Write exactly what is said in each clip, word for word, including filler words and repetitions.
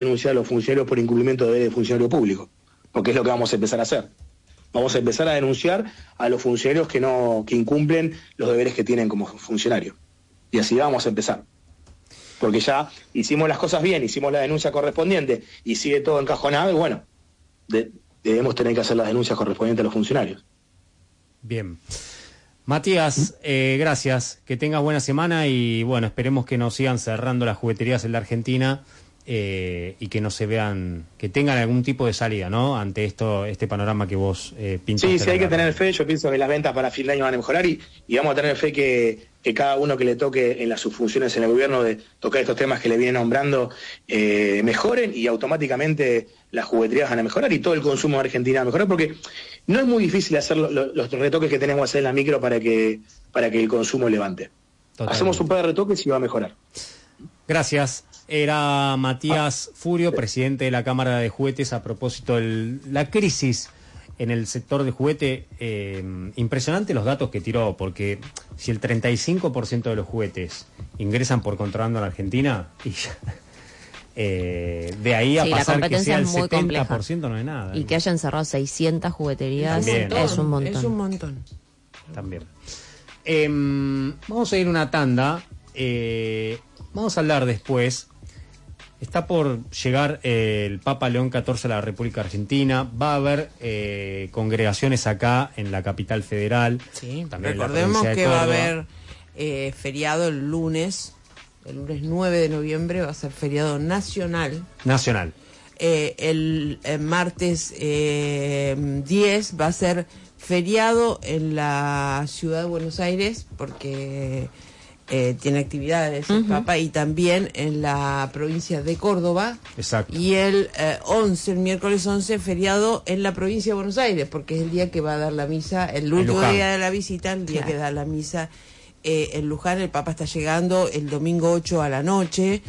denunciar a los funcionarios por incumplimiento de deberes de funcionario público, porque es lo que vamos a empezar a hacer. Vamos a empezar a denunciar a los funcionarios que no que incumplen los deberes que tienen como funcionarios. Y así vamos a empezar. Porque ya hicimos las cosas bien, hicimos la denuncia correspondiente y sigue todo encajonado y bueno, de, debemos tener que hacer las denuncias correspondientes a los funcionarios. Bien. Matías, eh, gracias, que tengas buena semana y bueno, esperemos que nos sigan cerrando las jugueterías en la Argentina eh, y que no se vean, que tengan algún tipo de salida, ¿no? Ante esto, este panorama que vos eh, pintaste. Sí, sí, hay que tener fe, yo pienso que las ventas para fin de año van a mejorar y, y vamos a tener fe que, que cada uno que le toque en las sus funciones en el gobierno de tocar estos temas que le vienen nombrando eh, mejoren y automáticamente las jugueterías van a mejorar y todo el consumo de Argentina va a mejorar porque no es muy difícil hacer lo, lo, los retoques que tenemos que hacer en la micro para que, para que el consumo levante. Totalmente. Hacemos un par de retoques y va a mejorar. Gracias. Era Matías Furio, presidente de la Cámara de Juguetes, a propósito de la crisis en el sector de juguete. Eh, impresionante los datos que tiró, porque si el treinta y cinco por ciento de los juguetes ingresan por contrabando en Argentina, y ya, eh, de ahí a sí, pasar que sea el setenta por ciento no es nada. Y que hayan cerrado seiscientas jugueterías También. es un montón. Es un montón. También. Eh, vamos a ir una tanda. Eh, vamos a hablar después. Está por llegar eh, el Papa León catorce a la República Argentina. Va a haber eh, congregaciones acá en la capital federal. Sí, también recordemos en la que de va a haber eh, feriado el lunes. El lunes nueve de noviembre va a ser feriado nacional. Nacional. Eh, el, el martes eh, diez va a ser feriado en la ciudad de Buenos Aires porque... Eh, tiene actividades el uh-huh. Papa y también en la provincia de Córdoba. Exacto. Y el eh, once, el miércoles once, feriado en la provincia de Buenos Aires, porque es el día que va a dar la misa, el último día de la visita, el día claro. que da la misa eh, en Luján. El Papa está llegando el domingo ocho a la noche,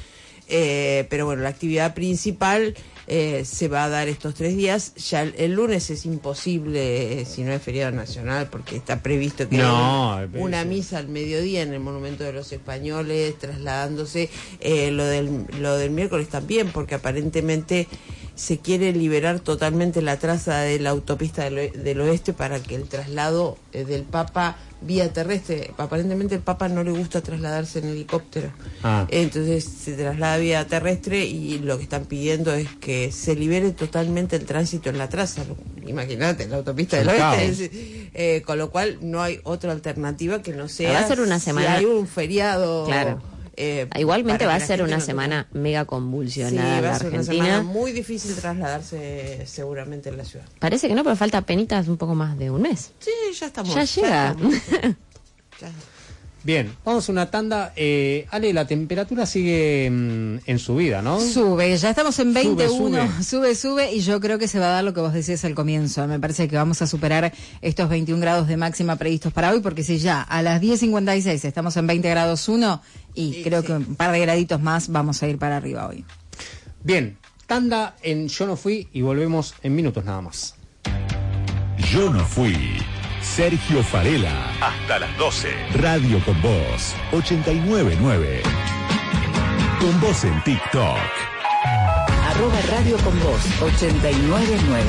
eh, pero bueno, la actividad principal eh, se va a dar estos tres días. Ya el, el lunes es imposible, eh, si no es feriado nacional, porque está previsto que no, haya una misa al mediodía en el Monumento de los Españoles, trasladándose. Eh, lo del lo del miércoles también, porque aparentemente se quiere liberar totalmente la traza de la autopista del, del oeste para que el traslado eh, del Papa vía terrestre, aparentemente el Papa no le gusta trasladarse en helicóptero, ah. entonces se traslada vía terrestre y lo que están pidiendo es que se libere totalmente el tránsito en la traza. Imagínate, la autopista del oeste es, eh, con lo cual no hay otra alternativa que no sea va a ser una semana, si hay un feriado. Claro. Eh, Igualmente va a ser una semana no mega convulsionada sí, en va la a ser Argentina. Una semana muy difícil trasladarse seguramente en la ciudad. Parece que no, pero falta penitas un poco más de un mes. Sí, ya estamos. Ya llega. Ya estamos. Ya. Bien, vamos a una tanda. Eh, Ale, la temperatura sigue mm, en subida, ¿no? Sube, ya estamos en veintiuno, sube, sube, sube, y yo creo que se va a dar lo que vos decías al comienzo. Me parece que vamos a superar estos veintiún grados de máxima previstos para hoy, porque si ya a las diez cincuenta y seis estamos en veinte grados uno, y sí, creo sí. que un par de graditos más vamos a ir para arriba hoy. Bien, tanda en Yo No Fui y volvemos en minutos nada más. Yo No Fui. Sergio Farela. Hasta las doce. Radio con Voz. ochenta y nueve punto nueve. Con Voz en TikTok. Arroba Radio con Voz. ochenta y nueve punto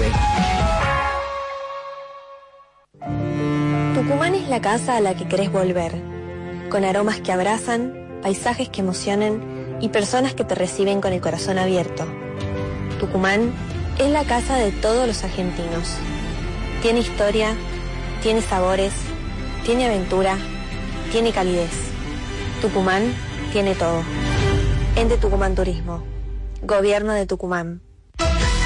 nueve. Tucumán es la casa a la que querés volver. Con aromas que abrazan, paisajes que emocionan y personas que te reciben con el corazón abierto. Tucumán es la casa de todos los argentinos. Tiene historia, tiene sabores, tiene aventura, tiene calidez. Tucumán tiene todo. Ente Tucumán Turismo. Gobierno de Tucumán.